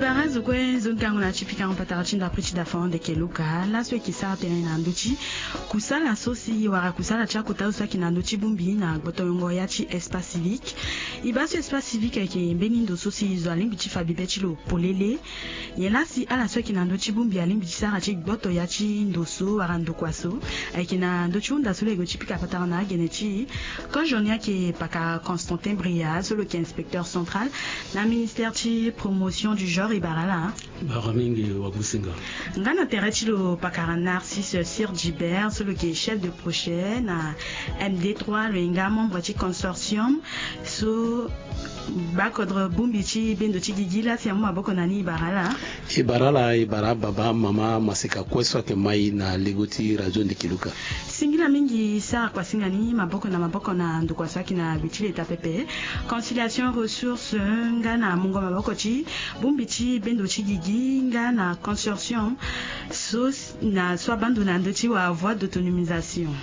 Ibarazo kwe zonkango na chipika mpatara chinda prichi da fond de keluka la swe kisa tene na nduchi kusala sosi wara kusala cha kutausa kina nduchi bumbi na gotongo yachi espace civique ibasu espace civique ke benindo sosi zo alimbichi fabibechi lo polele yelasi ala swe kina nduchi bumbi alimbichi sara chi goto yachi ndoso wara ndokwaso kina nduchi unda sole go chipika patara na genechi quand jonia ke paka Constantin Bria solo ki inspecteur central na ministère chi promotion du genre Ibarala. Baramingi Wabusinga. Ngana terachilo pakara Narcisse Sir Gibert, celui qui est chef de projet na MD3, le inga membre du consortium, so bakodre bumbichi bendochi gigila si amu aboko nani Ibarala. Ibara baba mama masika kweswa ke mai na legoti rajon de kiluka. Singila mingi sa kwa singani maboko na ndukwasaki na bichile tapepe. Conciliation ressources ngana mungo maboko chi bumbichi bendochi gigi ngana consortium sos na soit bandonando chi wa voie d'autonomisation.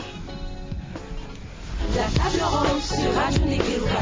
La table ronde sur Radio Nekeluka.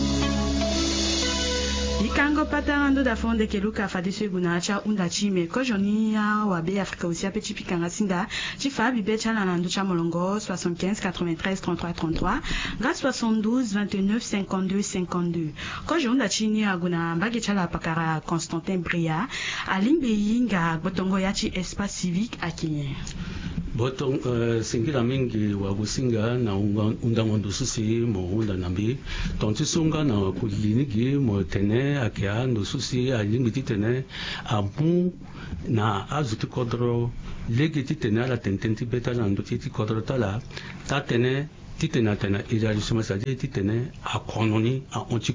Ikango patarando da fonde keluka fadiswe gunacha undachi me kojoni ya wabe Afrika usia petit pikanga sinda chi fabi becha na nducha molongo 75 93 33 33 ga 72 29 52 52 kojo undachi ni aguna mbage chala pakara Constantin Bria alimbe yinga botongo yachi espace civique akinye Botong singila mingi wabusinga na undangondo susi mo unda nambi tonti sunga na kulinigi mo tene akia ndo susi alimiti tene abu na azuti kodro legiti tene ala tententi beta na ndo titi kodro tala ta tene titena tena idealisme sa titene a kononi a onti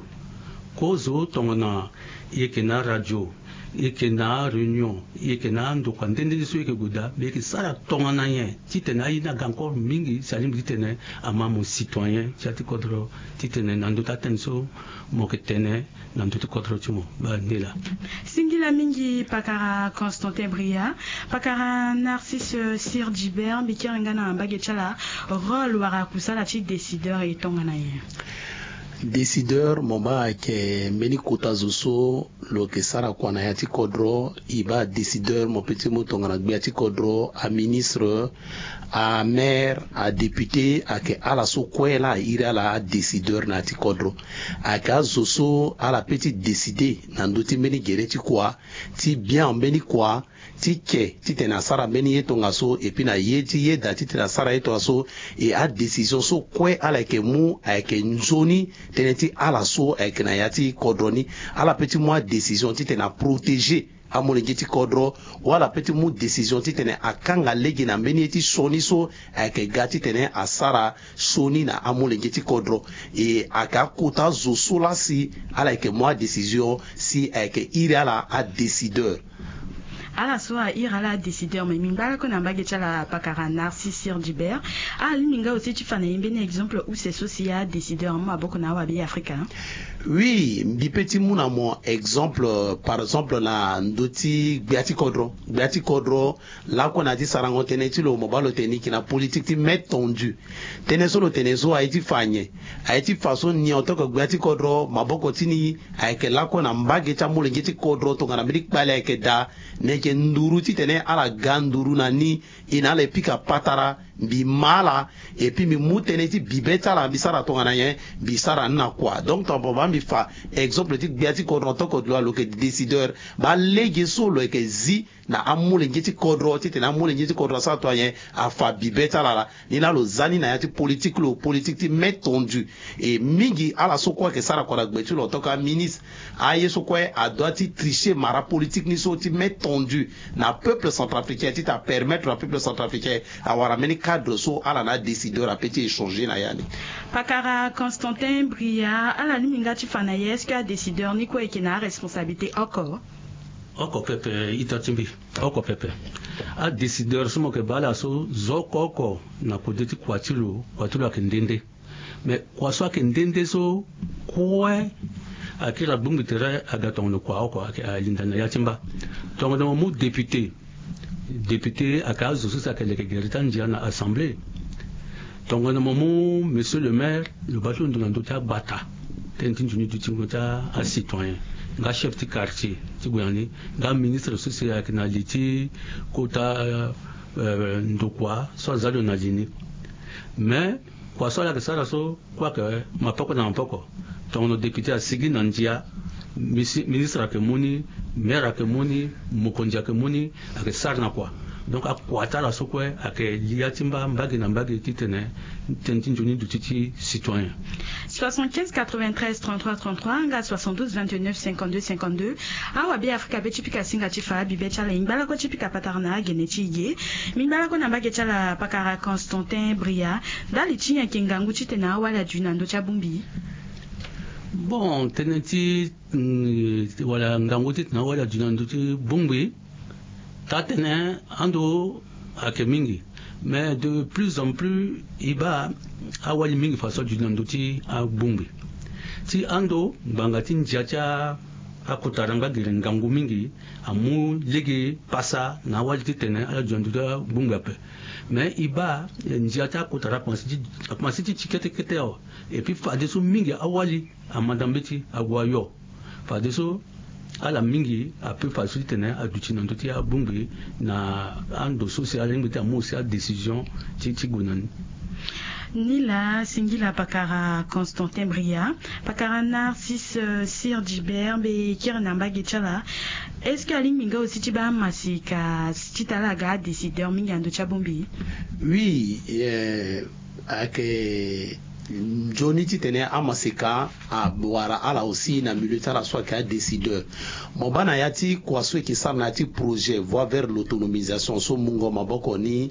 kozo tongona yekena radio yekena réunion yekena ndo kandende so yeke guda beki sara tongana ye titena ina ganko mingi salim titene ama mo citoyen chati kodro titene nando tatenso mo ketene nando kodro timo ba ndela singila mingi pakara Constantin Bria pakara Narcisse Sir Gibert bikiranga na mbage chala rôle wara kusala chi décideur et tongana ye décideur moma ke meni kota zoso lo ke sara kwana yati kodro iba décideur mo petit motongana gbiati kodro a ministre a maire a député a ke ala so kwela ira la décideur na ti kodro a ka zoso ala petit décider na ndoti meni gereti kwa ti bien meni kwa ti ke ti tena sara meni yetonga so et puis na yeti yeda ti tena sara yetonga so et a décision so kwe ala ke mu a ke nzoni teneti ala so a ke na yati kodroni ala petit moi décision ti tena protéger amone geti kodro wala petit mu décision ti tene akanga legi na meni ti soni so ake gati tene asara soni na amone geti kodro et aka kota zo sola si ala ke moi décision si ake irala a décideur ala soa irala décideur mais minga ko na mbage chala pakara Narcisse Sir Gibert ali minga aussi tu fana yembene exemple où c'est socia décideur ma boko na wabi Africa. Oui, mi petit mouna mon exemple par exemple na ndoti Biati Kodro là qu'on a dit sarango teneti lo mobalo teniki na politique ti met tendu teneso lo teneso a été façon ni en tant que Biati Kodro maboko tini avec là qu'on a mbage cha mole ngeti Kodro to ngana milik bale ke da neke nduru ti tene ala ganduru na ni ina le pika patara bi mala et puis mi muteneti bibeta la bisara to ngana ye bisara na kwa donc ton papa mi fa exemple ti Biati Kodro to ko lo ke décideur ba legi solo ke zi na amule ngeti Kodro ti tena amule ngeti Kodro sa to ye a fa bibeta la ni na lo zani na yati politique ti met tendu et mingi ala so kwa ke sara ko la gbetu lo to ka ministre aye so kwa a doit ti tricher mara politique ni so ti met tendu na peuple centrafricain ti ta permettre au peuple centrafricain avoir amené cadre so ala na décideur a petit échanger na yani pakara Constantin Bria ala luminga ti fana est-ce que décideur ni ko ekena responsabilité encore oko pepe itatimbi oko pepe a décideur sumo ke bala so zokoko na kodeti kwatilo akendende mais kwaso akendende so kwe akira bungu tere agatongo kwa oko alindana yatimba tongo mu député akazo so sakele ke geritan na assemblée tongo mu monsieur le maire le bateau ndona ndota bata tentin tuni tutingo ta a citoyen nga chef de quartier ti guyani nga ministre social na liti kota ndokwa so zalo na lini mais kwa so la que ça so kwa que mapoko na mapoko tono député a sigi nandia ministre akemuni maire akemuni mokonzi akemuni ake sarna kwa donc akwata la sokwe ake liatimba mbagi na mbagi titene tentinjoni du titi citoyen 75 93 33 33 nga 72 29 52 52 awa bi Afrika be chipika singa chifa bi be chala imbala ko chipika patarna geneti ye mimbala ko namba ke chala pakara Constantin Bria dali chinya kingangu chitena wala juna ndo cha bumbi. Bon, tenenti wala ngangu titena wala juna ndo ti bumbi tatene ando akemingi. Mais de plus en plus, iba awali mingi façon du nandoti a bumbi. Si ando bangatin jaja akotaranga girengangu mingi amu legi pasa na awali titene ala jonduda bungape. Mais iba njata akotara pansiti chikete keteo. Et puis fadeso mingi awali amadambeti agwayo. Fadeso ala mingi a peu facilité a duti nandoti a bumbi na ando social ngita mo sia décision ti gunan Nila singila pakara Constantin Bria pakara Narcisse Sir Gilbert be kirnamba gechala est-ce que alinga aussi tiba masika titala ga décideur mingi ando cha bumbi. Oui, ake Johnny titene amaseka a wara ala aussi na militaire la soit ka décideur mobana yati kwa so ki sana ti projet voie vers l'autonomisation so mungo maboko ni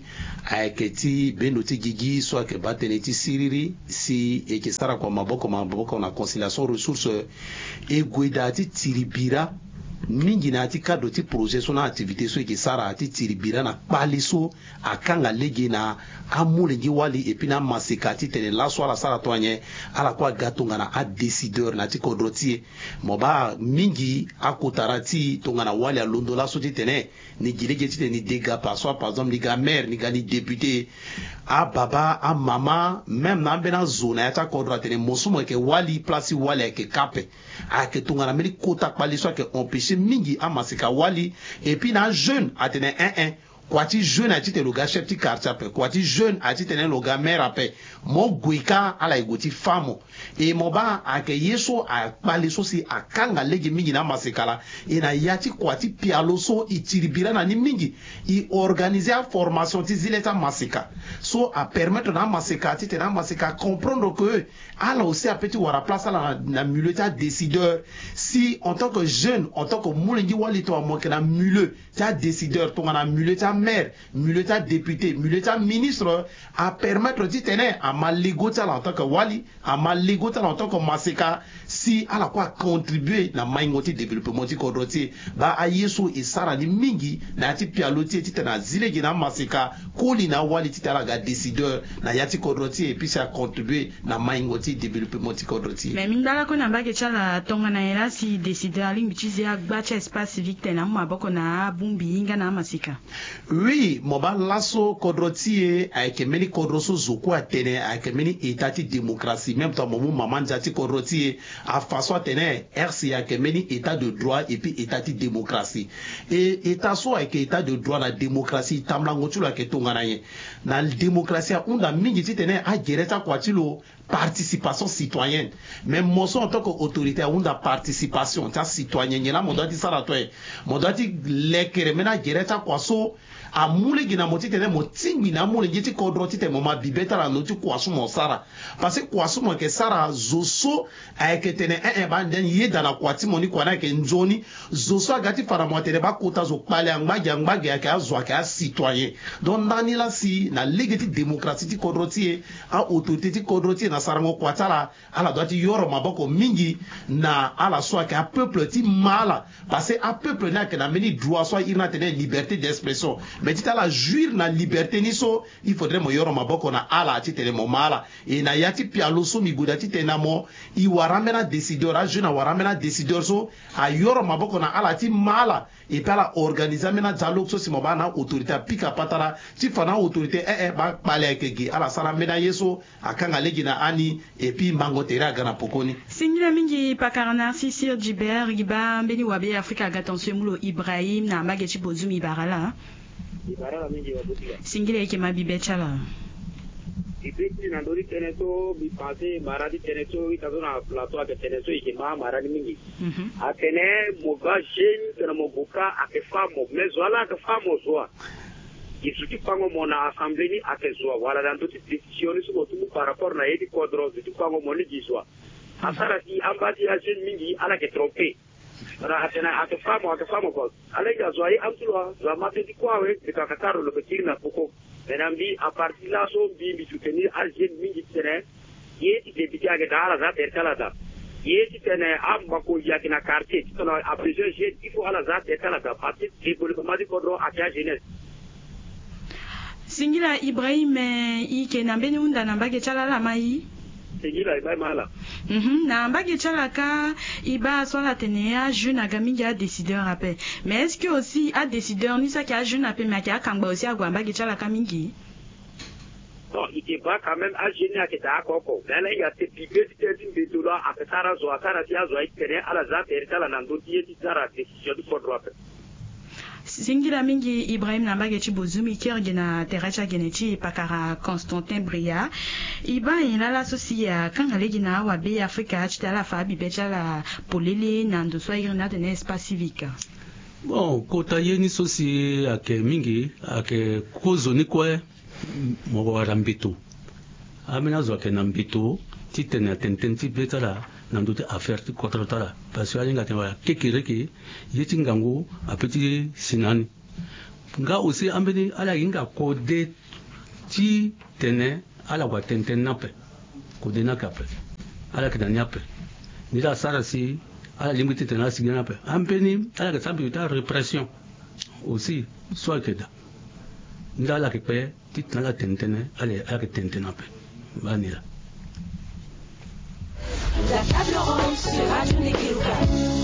aketi benoti gigi soit ke bateneti siriri si e ki sara kwa maboko na conciliation ressources e guidati tiribira mingi na ati cadre ti projet so na activité so ki sara ati tiribira na paliso akanga legi na amule ngi wali et puis na maseka ti tene la so la sara toanye ala kwa gatonga na a décideur na ti kodrotie moba mingi akotarati tonga na wali a londo la so ti tene ni gilege ti tene dega par exemple ni ga maire ni ga ni député a baba a mama même na bena zone ya ta kodra tene mosumo ke wali place wali ke kape a ke tonga na meli kota paliso ke empêcher mingi amasika wali et puis na jeune atene 1-1 kwati jeune a tite loga chef ti quartier ape kwati jeune a tite ne loga maire ape mo gweka ala igoti famo e moba ake yeso a paliso si akanga legi mingi na masikala e na yati kwati pialoso itiribira na ni mingi i organiser formation ti zileta masika so a permettre na masika tite na masika comprendre que ala aussi a petit wara place ala na muleta décideur si en tant que jeune en tant que mulengi wali to amoke na mule ta décideur to na muleta maire muleta député muleta ministre a permettre titene a maligota en tant que wali a maligota en tant que masika si ala quoi contribuer na maingoti développement ti kodroti ba ayeso e sara ni mingi na ti pialoti titena zilegi na masika koli na wali titala ga décideur na yati kodroti et puis ça contribuer na maingoti développement ti kodroti mais mindala ko na mbage chala tonga na ela si décideur alingi chizi agbacha espace civique na maboko na bumbi inga na masika. Oui, moba lasso kodrotie avec meni kodroso zoko atene avec meni état démocratie même temps momu maman jati kodrotie a façon atene RC avec meni état de droit et puis état démocratie et état so avec état de droit la démocratie tamla ngotula ke tonga na ye na démocratie on a mingi tene a gereta kwatilo participation citoyenne même moi en tant qu'autorité on a participation ta citoyenne là mon doit dire ça là toi mon doit dire les keremena gereta kwaso a mule gina moti tene motingi na mule giti kodroti te moma bibeta la noti kwasu mo sara parce que kwasu mo ke sara zoso ayeke tene ba ndan ye dana kwati moni kwana ke nzoni zoso agati fara mo tene ba kota zo pale angbaga ya ke azwa ke citoyen donc nani la si na legiti démocratie ti kodroti a autorité ti kodroti na sarango kwatala ala doati yoro maboko mingi na ala soit ke a peuple ti mala parce que a peuple na ke na meni droit soit il na tene liberté d'expression mais tu as la jouir na liberté niso il faudrait mo yoro maboko na ala ti tele mo mala et na yati pialoso mi godati tena mo i waramena décideur a jeune waramena décideur so a yoro maboko na ala ti mala et puis la organiser mena dialogue so si mo ba na autorité pika patara ti fana autorité ba pale ke gi ala sala mena yeso akanga legi na ani et puis mbangotera gana pokoni singila mingi pakarana Sir Djibert giba mbeni wabe Afrika gatonso mulo Ibrahim na mageti bozumi barala mingi wabutika singila yake mabibechala ibiti na ndori teneso bi passé maradi teneso itazo na plateau de teneso ikima maradi mingi atene moga jeune tena mobuka akefa mo mezwala akefa mo zoa isuti pango mona assemblée ni akezwa wala dans toute décision sur tout par rapport na yedi kodro du pango moni jiswa asara si ambati a jeune mingi ala ke tromper na atena akefa mo ko ala ya zoa yi amtulwa zoa mate di kwawe de kakataro le petit na poko menambi a partir là so bi soutenir a jeune mingi tere yeti député age dala za terkala da yeti tene amba ko yakina quartier tona a plusieurs jeunes il faut ala za terkala da parti de politique di kodro a jeunesse singila Ibrahim ike na mbeni unda na mbage chala la mai singila Ibrahim ala na mbage chala ka iba swala tenea jeune agamingi a décideur ape mais est-ce que aussi a décideur ni ça qui a jeune ape mais qui a kangba aussi agwa mbage chala ka mingi non il était pas quand même a jeune a keta akoko là il y a te piqué c'était une dollars a petara zo akara tia zo ikene ala za terkala na ndoti yeti zara décision du kodro ape singila mingi Ibrahim Nambage Chibozumi Kirgena Teracha Genechi Pakara Constantin Bria Iba inala sosia kangalegina wabe Afrika chitala fabi becha la polele nando swa irina de espace civique. Bon, kota yeni sosi ake mingi ake kozoni kwe mwa rambitu. Amina zo ake nambitu titene tententi betala nando te affaire ti kotrotala parce que alinga tewa kekireki yeti ngangu apeti sinani nga aussi ambeni ala inga kode ti tene ala kwa tenten nape kode na kape ala kedanyape nila sarasi ala limiti tena sigana pe ambeni ala ka sambi ta répression aussi soit keda nila ala kepe ti tena tentene ala ke tentenape banila. La table ronde sur Radio Nekeluka.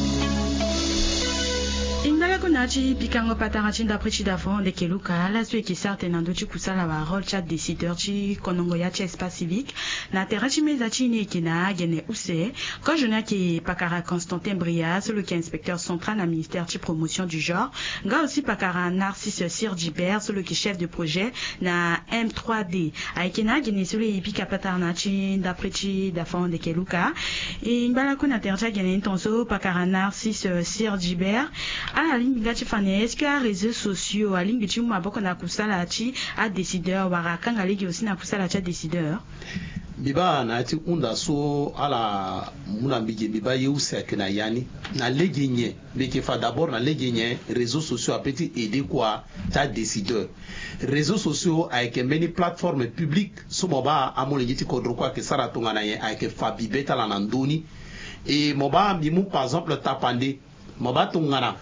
Indala konachi pikango patarachi ndaprechi davon de Keluka la sue ki sarte nando chi kusala wa rôle chat décideur chi konongo ya chi espace civique na terachi mezachi ne kina gene use quand je n'ai ki pakara Constantin Bria celui qui est inspecteur central na ministère chi promotion du genre nga aussi pakara Narcisse Sir Djibert celui qui est chef de projet na M3D aikena gene celui pika patarachi ndaprechi davon de Keluka et indala kona terachi gene tonso pakara Narcisse Sir Djibert à la ligne gati fane est-ce que les réseaux sociaux à ligne bitu maboko na kusala chi a décideur wara kanga ligi aussi na kusala cha décideur biba na ati unda so ala muna mbige biba yeuse kena yani na leginye beke fa d'abord na leginye réseaux sociaux a petit aider quoi ta décideur réseaux sociaux avec many plateformes publiques so moba amole ngiti kodro kwa ke sara tonga na ye avec fabi beta la nandoni et moba bimu par exemple tapande moba tongana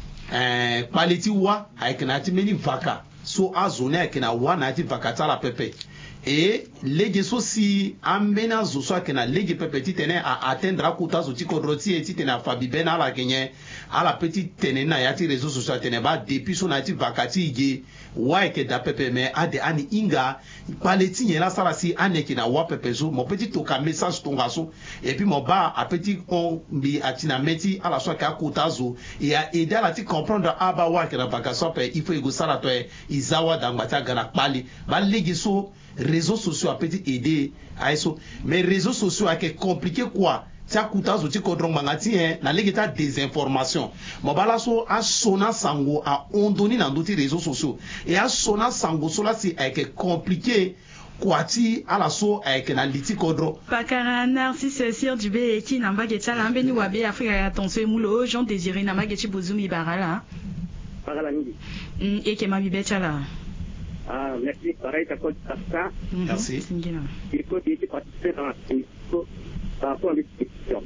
quality wa avec na ti many vaka so a zone avec na wa na ti vaka tala pepe et legi so si ambena zo so avec na legi pepe ti tene a atteindre kuta zo ti kodroti ti tene fabi bena la kenye ala petite tene na ya ti réseaux sociaux tene ba depuis so na ti vaka ti ge wa avec da pepe mais a de ani inga quality nyela sala si aneki na wa pepe so mo petit toka message tonga so et puis mo ba a petit on bi atina meti ala so ka kuta zo et a aider la ti comprendre aba wa ke na vaka so pe il faut ego sala to izawa dangata gana pali ba legi so réseaux sociaux a petit aider à eso mais réseaux sociaux a que compliqué quoi tia kuta zo ti kodron mangati na legita désinformation mobala so a sona sango a ondoni na ndoti réseaux sociaux et a sona sango so la si a que compliqué kwati ala so avec na liti kodro pakara Narcisse Sir Djibert qui namba getala mbeni wabe Afrika ya tonso mulo Jean Désiré na mageti bozumi barala pakala ngi et que mabi betala. Ah, merci. Pareil, ça compte ça. Merci. Il faut participer dans la discussion par rapport à l'exécution.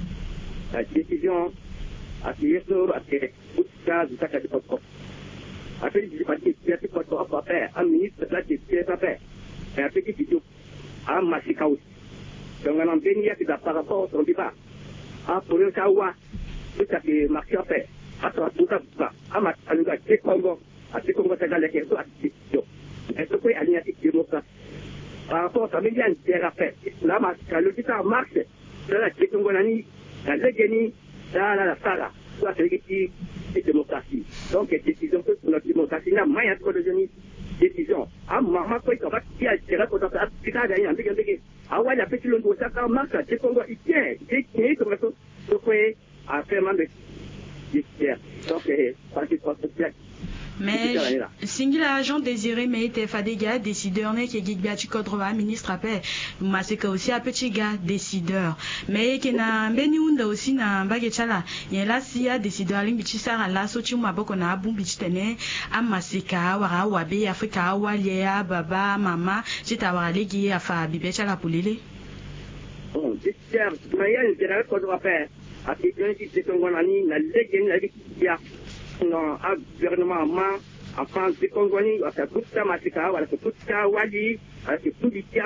La décision a tiré sur à tes bouts de gaz du sac à dépôt. Après, il dit que tu peux pas faire. Un ministre, là, tu peux pas faire. Et après, tu dis, ah, ma chicaus. Donc, on a un béni par rapport au débat. Ah, pour le cas où, tout ça qui est marqué à faire. Ah, tout ça, ah, ma, à nous, c'est Congo. Ati Congo Sénégal est quelque chose. Est-ce que il y a une démocratie par rapport famille en thérapie. Là, le petit marche, la Tchétongolani, la Légeni, la Sara, soit c'est démocratie. Donc, décision que pour notre démocratie, n'a pas de décision. Ah, maman, quoi, il va qui a tiré pour ta petite gagné, un petit ah ouais, la petite longue, ça, quand marche, c'est qu'on il tient, comme ça, donc, à faire mal de donc, parce que mais singila agent désiré mais était fadiga décideur ne qui gigbiati kodroba ministre appel maseka aussi a petit gars décideur mais qui na beni unda aussi na mbage chala yela sia décideur limbichi sara la so chuma boko na bumbichi tene amaseka wara wabe afrika walia baba mama chita walegi afa bibe chala pulile bon décideur mais il y a kodroba faire à ce que c'est qu'on a ni na légende avec ya non a gouvernement en France de Congolais à faire tout ça masika wala tout ça wali à ce tout dit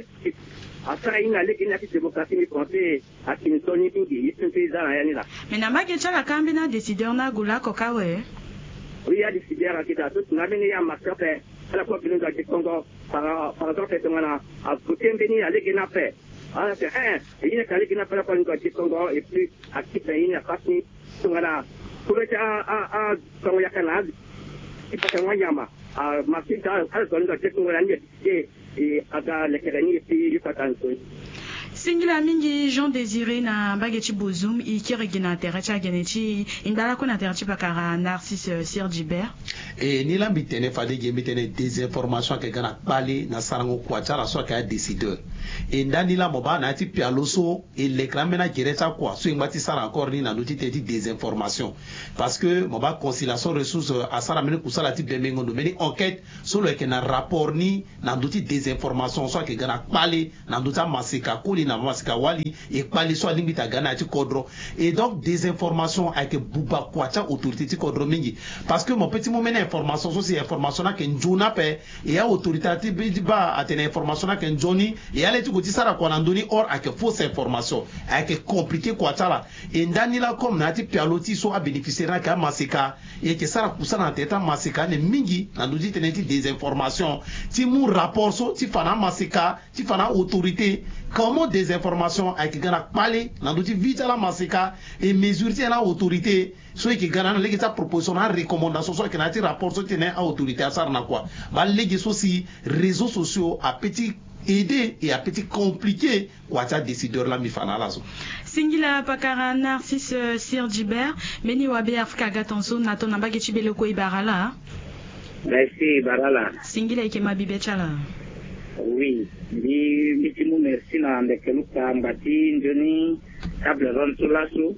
à ça il a les démocratie ni français à Kinsoni bingi c'est ces ans là mais na mbage chala kambina décideur na gula kokawe oui il y a décideur qui a tout na bene ya masaka à la fois que nous avons Congo par exemple c'est on a voté venir à l'église fait ah c'est il y a quelqu'un qui n'a pas la Congo et puis à qui il y a pas ni voilà pour être à comme ya canal et pas que moi yama à masika à dans le Congo là et à la Kenya et puis il faut attendre singila mingi Jean Désiré na bageti bozum ikirigi na teracha geneti indala ko na teracha bakara Narcisse Sirjibert et ni la mitene fadege mitene désinformation que gana pali na sarango kwacha la so ka décideur et ndani la moba na ti pialoso et l'écran mena gereta quoi so ngati sara encore ni na noti teti désinformation parce que moba conciliation ressources à sara mena kusala ti bemengo no meni enquête sur le que na rapport ni na noti désinformation so que gana pali na nota masika kuli na masika wali et pali so limita gana ti kodro et donc désinformation avec buba kwacha autorité ti kodro mingi parce que mon petit moment information so c'est information na ken jona pe et ya autorité ti ba atene information na ken joni et ya leti goti sara kwa ndoni or avec fausse information avec compliqué kwacha la et ndani la comme na ti pialoti so a bénéficier na ka masika et que sara kusana teta masika ne mingi na ndodi teneti désinformation ti mu rapport so ti fana masika ti fana autorité comment des informations avec gana parler na ndoti vite la masika et mesure ti na autorité so que gana na legi ta proposition na recommandation so que na ti rapport so tene à autorité à sar na quoi ba legi so si réseaux sociaux à petit aider et à petit compliqué quoi ta décideur la mi fana la so singila pakara Narcisse Sirjibert meni wabe Afrika gatonso na tona bageti beloko ibarala merci barala singila ikema bibe chala oui ni merci na ndekeluka mbati njoni table ronde sur la sous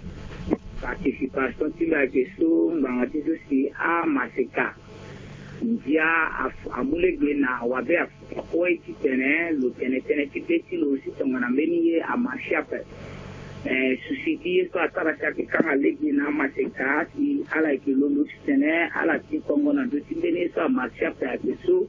participation sur la question mbangati aussi à masika ndia amulege na wabe ko itene lo tene tibeti lo aussi tongana mbeni a mashape susiti so atara chaki kama legi na masika ti ala kilolo tene ala ti kongo na do timbeni so mashape akeso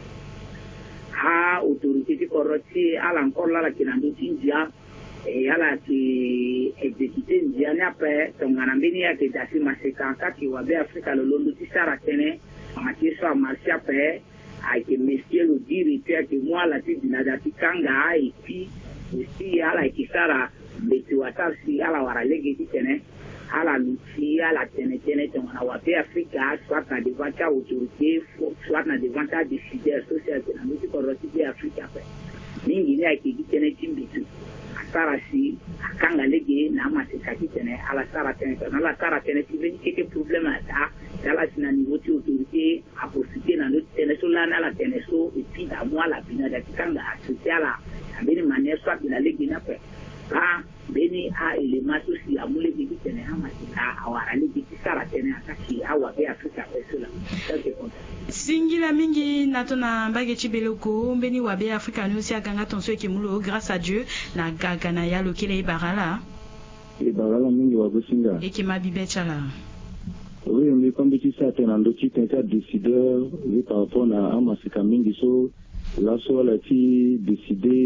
ha autorité ti koroti ala encore la kinando tindia e ala ti exécuter ndia na pe tongana mbeni ya ke dasi masika kati wabe Afrika lo londo ti sara tene amati so marcha pe a ke monsieur le directeur que moi la ti dinada ti kanga et puis aussi ala ki sara beti wata si ala wara legi ti tene ala luti ala tene tongana wabe Afrika soit na devant ta autorité soit na devant ta décideur social que na muti koroti ti Afrika pe mingi ni aki tene timbitu asara si akanga legi na masika ti tene ala sara tene ala sara tene ti veni ke problème ata ala sina niveau ti autorité a profiter na notre tene so la na la tene so et puis da moi la bina da kanga accepter ala abeni manière soit la legi na pe ka beni a élément aussi a mule di tene amasika awara legi ti sara tene akaki awa be Afrika pe so la singila mingi natona bageti beloko mbeni wabe Afrika ni aussi aganga tonso ekimulo grâce à Dieu na gagana ya lokele barala mingi wabusinga ekima bibechala oui mais comme tu sais tena ndoti tenta décideur par rapport à amasika mingi so la so la ti décider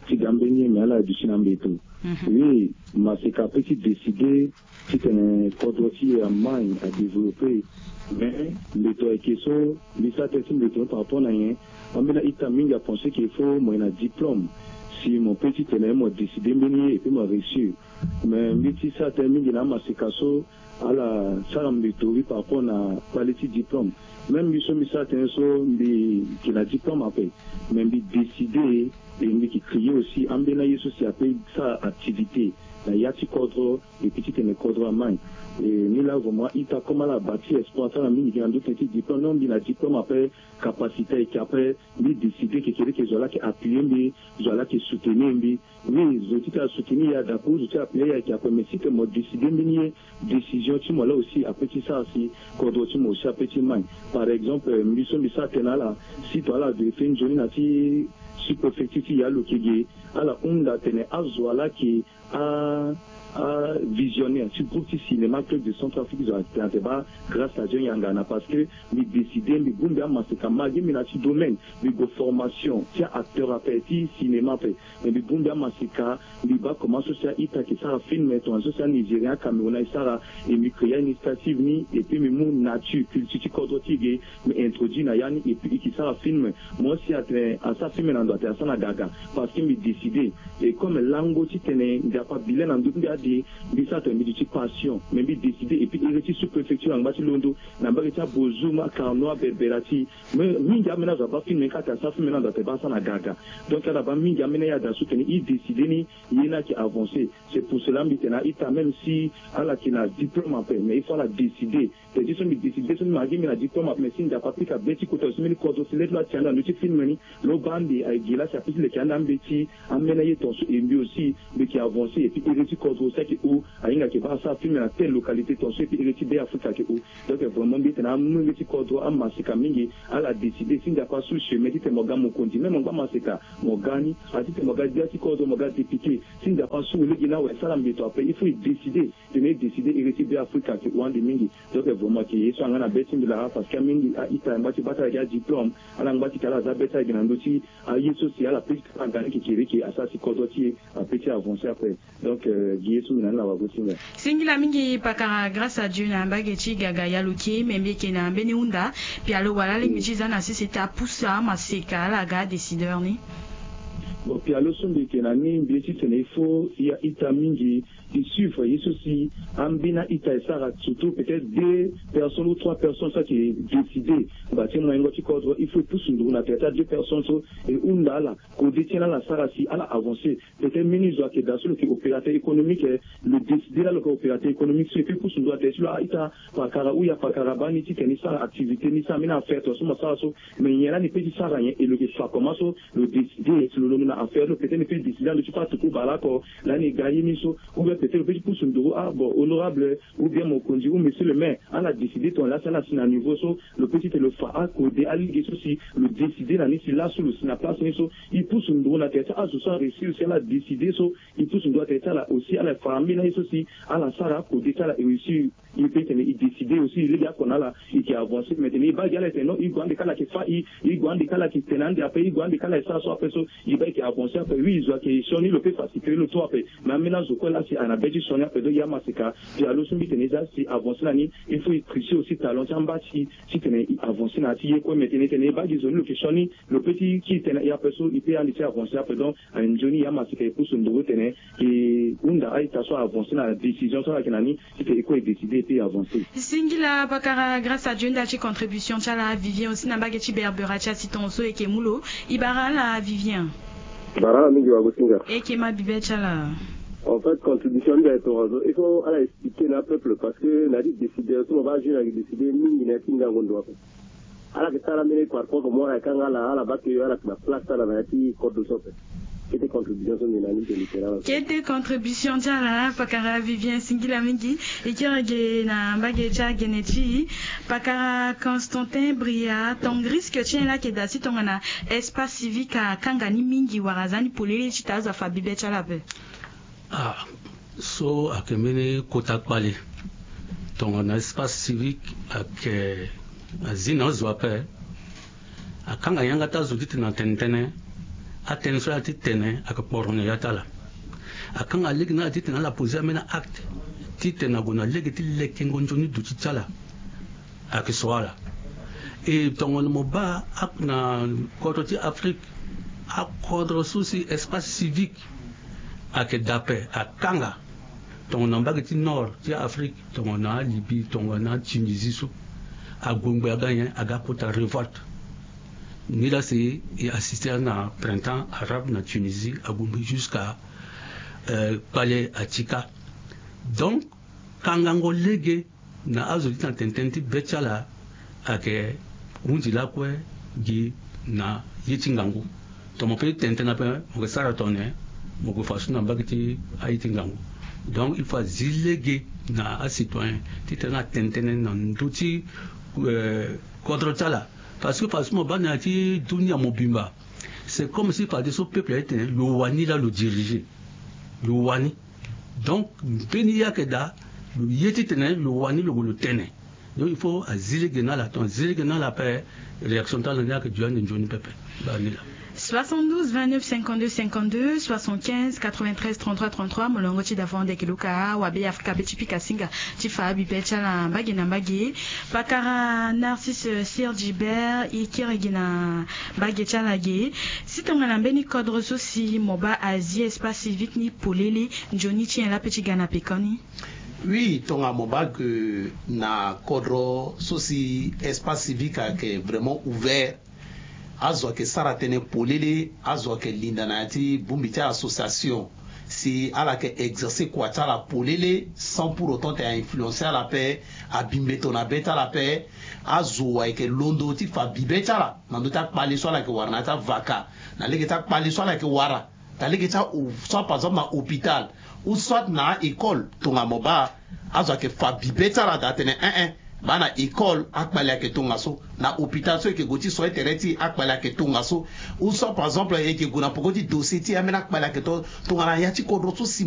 si gambeni mais ala du sinambeto oui ma c'est qu'après si décider si un produit en main à développer mais le to ekeso lisa tesim le to par rapport à rien on mena itaming a pensé qu'il faut moi un diplôme si mon petit tenait moi décider mener et puis moi réussir mais miti ça termine là ma c'est kaso à la salam de tout par rapport à qualité diplôme même si sommes ça tenso qui la diplôme après même décider et qui crier aussi en bien yeso si appelle ça activité la yati cadre et petit et cadre main et ni là vraiment il t'a comment la bâti espoir ça la mine qui a d'autres petits diplômes non bien la diplôme après capacité et qui après ni décider que quelqu'un qui là qui appuyer mais là qui soutenir mais oui je dis à soutenir il y a d'accord je dis appuyer qui après mais si que moi décider mais décision tu moi là aussi après ça aussi cadre tu moi aussi petit main par exemple nous sommes ça là si toi là de faire une journée nati sous-préfecture il y a le qui à la onda tenait à Zoala qui a visionnaire sur groupe de cinéma club de Centrafrique grâce à Jean Yangana parce que nous décidons de Bunda Maseka Magi Minati domaine de formation tiens acteur à petit cinéma mais de Bunda Maseka nous va commencer à ita qui ça film mais ton social nigérien camerounais ça et nous créer une initiative ni et puis mon nature culture codotige mais introduit na yani et puis qui ça film moi aussi à ça film dans doit ça na gaga parce que nous décider et comme lango ti tenait il y a pas bilan en ça te dit passion mais décider et puis il est sous préfecture en bâti londo na bageta bozuma karnoa berberati mais mingi amena za ba filmer kata ça filmer dans ba ça na gaga donc là ba mingi amena ya da soutenir il décider ni yena qui avancer c'est pour cela mitena ita même si ala qui na diplôme après mais il faut la décider c'est juste une décider sur magi mais la diplôme mais si n'a pas pris ka beti ko to simi ko to c'est là tiana le film ni lo bandi ay gila ça plus le kana beti amena yeton et lui aussi mais qui avancer et puis il est ko qui ou ainga qui va ça filmer dans telle localité ton ceux qui est de Afrique qui ou donc vraiment bien na mu petit cadre am masika mingi ala décider si n'a pas sous chemin dit moga mon continent mon masika mogani a dit moga dia ti cadre moga dépiqué si n'a pas sous le gina ouais ça la mbito après il faut décider de Afrique qui ou en mingi donc vraiment qui sont ngana betim de la parce que mingi a ita mbati bata ya diplôme ala mbati kala za beta ginandoti a yeso si ala petit ngana qui asa si cadre ti a petit avancer après donc singila mingi pakara grâce à Dieu na mbageti gaga ya luki membe kena mbeni unda pialo wala le mijiza na sisi ta poussa maseka la ga décideur ni bon pialo sombe kena ni mbeti tene faut il y a ita mingi il suffit il aussi ambina ita sara surtout peut-être 2 personnes ou 3 personnes ça qui est décidé bâtir moi ngoti cadre il faut pousser nduna peut-être 2 personnes et unda la ko détient la sara si ala avancer peut-être ministre qui dans le opérateur économique le décider là le opérateur économique c'est plus pousser doit être là ita pakara ou ya pakara bani ti teni ça activité ni ça mina faire tout ça mais il y a ni petit ça rien et le que ça commence le décider c'est le nom à faire peut-être ne peut décider de tu pas tout bala ko là ni gagner ni so ou peut-être le petit pouce de bon honorable ou bien mon conduit ou monsieur le maire on a décidé ton là c'est un niveau so le petit et le fa à côté à l'idée aussi le décider là ni là sur le sina place ni so il pousse une la tête à ce soir réussir c'est la décider so il pousse une doit être là aussi à la famille là aussi à la sara côté ça là réussir il peut il décider aussi il y a qu'on a là il qui avance maintenant il va galer non il doit décaler qui fa il doit décaler qui tenant après il doit décaler ça soit après so il va qui avancer après oui il doit qui sonner le fait faciliter le tour après mais maintenant je crois là c'est un abeji sonner après de yamaseka puis alors soumis tenir ça c'est avancer là ni il faut tricher aussi talent en bas si tenir avancer là si quoi maintenant tenir pas disons le qui sonner le petit qui tenir il après so il peut aller avancer après donc un journée yamaseka pour son droit tenir et unda ai ta soit avancer la décision sur la canani c'est quoi décider et avancer singila bakara grâce à Dieu d'achi contribution chala Vivien aussi na bageti berbera cha sitonso et kemulo ibara la Vivien bara mingi wa gosinga et kema bibe chala en fait contribution de Toronto il faut aller expliquer le peuple parce que la décider tout va jouer avec décider mingi na tinga ngondo ala que ça la mine par rapport moi à kanga la batte yo ala la place la vati code sope Quelle contribution jala pakara Vivien singila mingi ikirage na mbageja geneti pakara Constantin Bria ton risque tien là que dasi tongana espace civique à kangani mingi warazani polele chitaza fabibe chala be so akemene kotakpali tongana espace civique ak azina zwape akanga yanga tazuditi na tentene attention à titene ak porone yatala akanga legi na titena la poser amena acte titena gona legi tileke ngonjoni du titala ak swala et tongon moba ak na côté Afrique ak kodro souci espace civique ak dape akanga tongon nambagi nord ti Afrique tongon na Libye tongon na Tunisie sou agongbe aganya agakota révolte ni là c'est assisté à un printemps arabe na Tunisie à Gombe jusqu'à Palais Atika. Donc kangango lege na azoli tantenti betchala ake undi la kwe gi na yitingango to mo pe tentena pe mo sara tonne mo ko fasu na bagiti ayitingango. Donc il faut ziléguer na a citoyen titena tentene na nduti contre tala. Parce que parce que banati dunia mobimba c'est comme si par des peuple était le wani là le diriger le wani donc benia keda le yeti tene le wani le tene donc il faut asile gena la ton zile gena la paix réaction dans le que Dieu ne joni pepe banila 72 29 52 52 75 93 33 33 molongo ti davant de kiluka wabe Afrika betipi kasinga ti fa bipecha na mbagi na mbagi pakara Narcisse Sirgibert ikiregi na mbagi chalage sitonga na mbeni code sosi moba Asie espace civique ni polele njoni ti la petit gana pekoni. Oui, tonga moba que na code sosi espace civique est vraiment ouvert. Azo ke saratene polele azo ke lindanati bumbiti association si ala ke exercer quoi ta la polele sans pour autant te influencer à la paix à bimbeto na beta la paix azo ke londo ti fa bibeta la nando ta pali so la ke warna ta vaka na lege ta pali so la ke wara ta lege ta soit par exemple na hôpital ou soit na école tonga moba azo ke fa bibeta la datene bana école akpala ke tongaso na hôpital so ke goti so tereti akpala ke tongaso ou so par exemple e ke gona pokoti dossier ti amena akpala ke to tongana ya ti kodro so